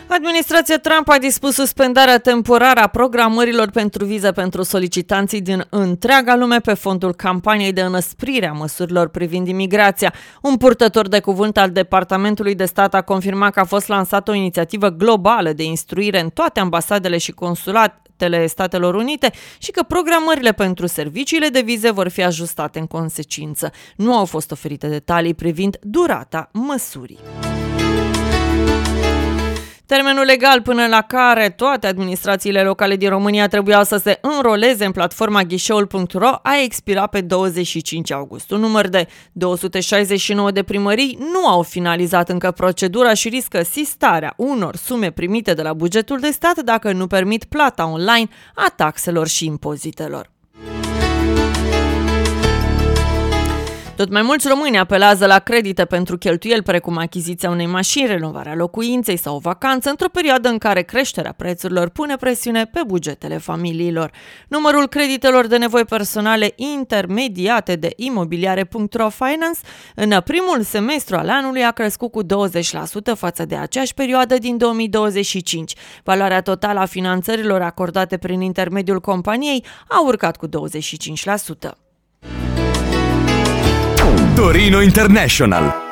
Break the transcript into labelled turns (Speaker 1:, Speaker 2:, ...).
Speaker 1: Administrația Trump a dispus suspendarea temporară a programărilor pentru vize pentru solicitanții din întreaga lume pe fondul campaniei de înăsprire a măsurilor privind imigrația. Un purtător de cuvânt al Departamentului de Stat a confirmat că a fost lansată o inițiativă globală de instruire în toate ambasadele și consulatele Statelor Unite și că programările pentru serviciile de vize vor fi ajustate în consecință. Nu au fost oferite detalii privind durata măsurii. Termenul legal până la care toate administrațiile locale din România trebuiau să se înroleze în platforma ghișeul.ro a expirat pe 25 august. Un număr de 269 de primării nu au finalizat încă procedura și riscă sistarea unor sume primite de la bugetul de stat dacă nu permit plata online a taxelor și impozitelor. Tot mai mulți români apelează la credite pentru cheltuieli precum achiziția unei mașini, renovarea locuinței sau o vacanță într-o perioadă în care creșterea prețurilor pune presiune pe bugetele familiilor. Numărul creditelor de nevoi personale intermediate de imobiliare.ro Finance în primul semestru al anului a crescut cu 20% față de aceeași perioadă din 2025. Valoarea totală a finanțărilor acordate prin intermediul companiei a urcat cu 25%.
Speaker 2: Torino International.